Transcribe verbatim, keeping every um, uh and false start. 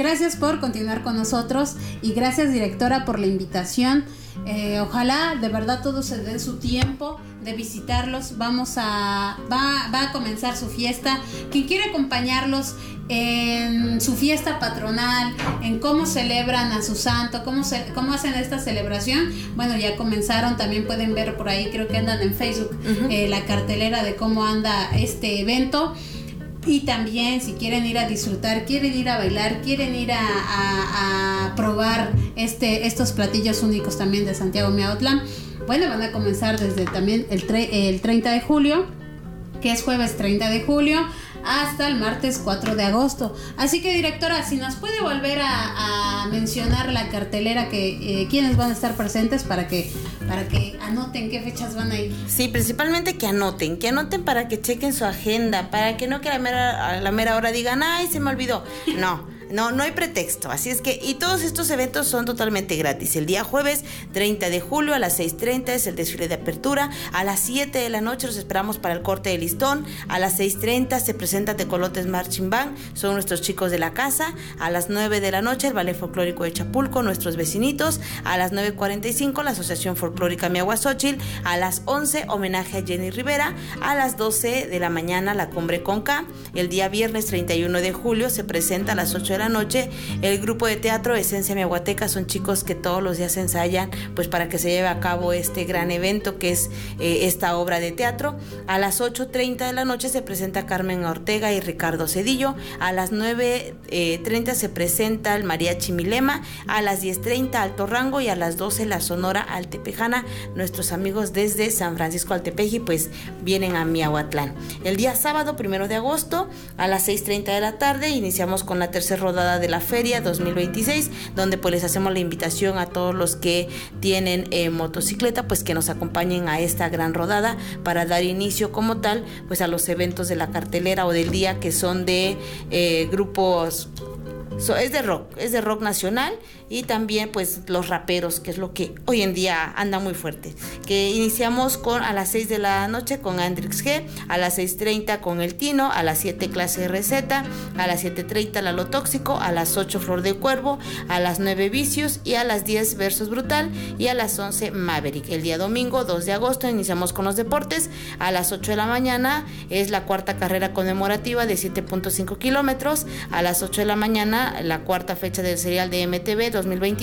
Gracias por continuar con nosotros y gracias, directora, por la invitación. Eh, ojalá de verdad todos se den su tiempo de visitarlos. Vamos a va, va a comenzar su fiesta. Quien quiere acompañarlos en su fiesta patronal, en cómo celebran a su santo, cómo se, cómo hacen esta celebración, bueno, ya comenzaron. También pueden ver por ahí, creo que andan en Facebook, uh-huh. eh, la cartelera de cómo anda este evento. Y también si quieren ir a disfrutar, quieren ir a bailar, quieren ir a, a, a probar este, estos platillos únicos también de Santiago Miahuatlán, bueno, van a comenzar desde también el, tre- el treinta de julio, que es jueves treinta de julio, hasta el martes cuatro de agosto. Así que, directora, si nos puede volver a, a mencionar la cartelera, que eh, quiénes van a estar presentes para que para que anoten qué fechas van a ir. Sí, principalmente que anoten, que anoten para que chequen su agenda, para que no que a la mera, a la mera hora digan, ay, se me olvidó. No. No, no hay pretexto, así es que, y todos estos eventos son totalmente gratis. El día jueves treinta de julio a las seis treinta es el desfile de apertura, a las siete de la noche los esperamos para el corte de listón, a las seis treinta se presenta Tecolotes Marching Band, son nuestros chicos de la casa, a las nueve de la noche el Ballet Folclórico de Chapulco, nuestros vecinitos, a las nueve cuarenta y cinco la Asociación Folclórica Miahuatzotxil, a las once homenaje a Jenny Rivera, a las doce de la mañana la Cumbre Conca, el día viernes treinta y uno de julio se presenta a las ocho de la noche el grupo de teatro Esencia Miahuateca, son chicos que todos los días ensayan pues para que se lleve a cabo este gran evento que es eh, esta obra de teatro. A las ocho treinta de la noche se presenta Carmen Ortega y Ricardo Cedillo, a las nueve treinta se presenta el Mariachi Milema, a las diez treinta Alto Rango y a las doce la Sonora Altepejana, nuestros amigos desde San Francisco Altepeji pues vienen a Miahuatlán. El día sábado primero de agosto a las seis treinta de la tarde iniciamos con la tercera rodada de la feria dos mil veintiséis, donde pues les hacemos la invitación a todos los que tienen eh, motocicleta pues que nos acompañen a esta gran rodada para dar inicio como tal pues a los eventos de la cartelera o del día, que son de eh, grupos. So, es de rock, es de rock nacional y también pues los raperos, que es lo que hoy en día anda muy fuerte, que iniciamos con a las seis de la noche con Andrix G, a las seis treinta con El Tino, a las siete Clase R Z, a las siete treinta Lalo Tóxico, a las ocho Flor de Cuervo, a las nueve Vicios y a las diez Versus Brutal y a las once Maverick. El día domingo dos de agosto iniciamos con los deportes, a las ocho de la mañana es la cuarta carrera conmemorativa de siete punto cinco kilómetros, a las ocho de la mañana la cuarta fecha del serial de M T V dos mil veinte